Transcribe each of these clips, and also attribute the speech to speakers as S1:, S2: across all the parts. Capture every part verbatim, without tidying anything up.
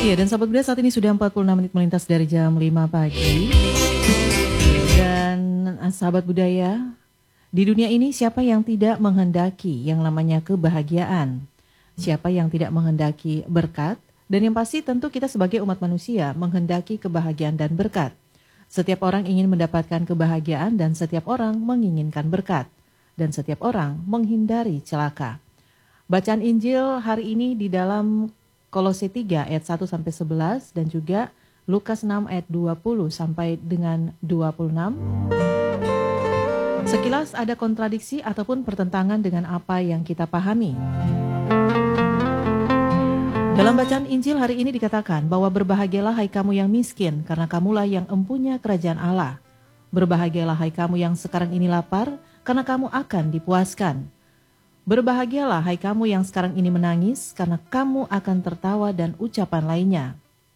S1: Iya, dan sahabat muda saat ini sudah empat puluh enam menit melintas dari jam lima pagi. Dan sahabat budaya, di dunia ini siapa yang tidak menghendaki yang namanya kebahagiaan? Siapa yang tidak menghendaki berkat? Dan yang pasti tentu kita sebagai umat manusia menghendaki kebahagiaan dan berkat. Setiap orang ingin mendapatkan kebahagiaan dan setiap orang menginginkan berkat. Dan setiap orang menghindari celaka. Bacaan Injil hari ini di dalam Kolose tiga ayat satu sampai sebelas dan juga Lukas enam ayat dua puluh sampai dengan dua puluh enam. Sekilas ada kontradiksi ataupun pertentangan dengan apa yang kita pahami. Dalam bacaan Injil hari ini dikatakan bahwa berbahagialah hai kamu yang miskin karena kamulah yang empunya kerajaan Allah. Berbahagialah hai kamu yang sekarang ini lapar karena kamu akan dipuaskan. Berbahagialah hai kamu yang sekarang ini menangis, karena kamu akan tertawa dan ucapan lainnya.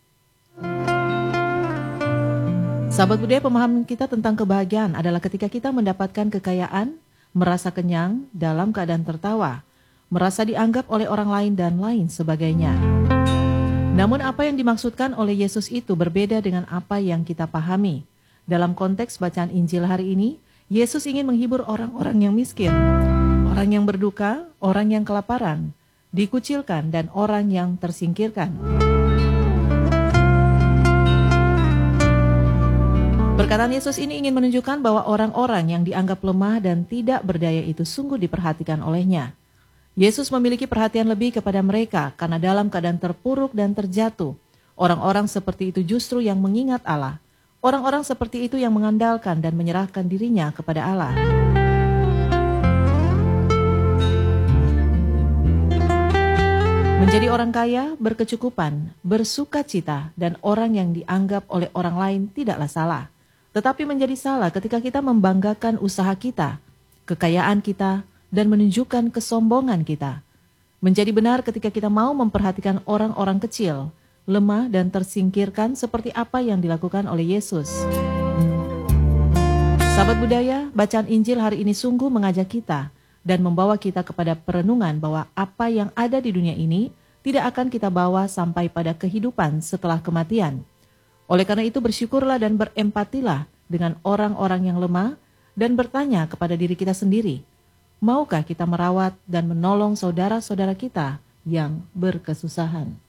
S1: Sahabat budaya, pemahaman kita tentang kebahagiaan adalah ketika kita mendapatkan kekayaan, merasa kenyang dalam keadaan tertawa, merasa dianggap oleh orang lain dan lain sebagainya. Namun apa yang dimaksudkan oleh Yesus itu berbeda dengan apa yang kita pahami. Dalam konteks bacaan Injil hari ini, Yesus ingin menghibur orang-orang yang miskin. Orang yang berduka, orang yang kelaparan, dikucilkan, dan orang yang tersingkirkan. Perkataan Yesus ini ingin menunjukkan bahwa orang-orang yang dianggap lemah dan tidak berdaya itu sungguh diperhatikan olehnya. Yesus memiliki perhatian lebih kepada mereka karena dalam keadaan terpuruk dan terjatuh, orang-orang seperti itu justru yang mengingat Allah. Orang-orang seperti itu yang mengandalkan dan menyerahkan dirinya kepada Allah. Menjadi orang kaya, berkecukupan, bersukacita, dan orang yang dianggap oleh orang lain tidaklah salah. Tetapi menjadi salah ketika kita membanggakan usaha kita, kekayaan kita, dan menunjukkan kesombongan kita. Menjadi benar ketika kita mau memperhatikan orang-orang kecil, lemah, dan tersingkirkan seperti apa yang dilakukan oleh Yesus. Sahabat budaya, bacaan Injil hari ini sungguh mengajak kita dan membawa kita kepada perenungan bahwa apa yang ada di dunia ini tidak akan kita bawa sampai pada kehidupan setelah kematian. Oleh karena itu bersyukurlah dan berempatilah dengan orang-orang yang lemah dan bertanya kepada diri kita sendiri, maukah kita merawat dan menolong saudara-saudara kita yang berkesusahan?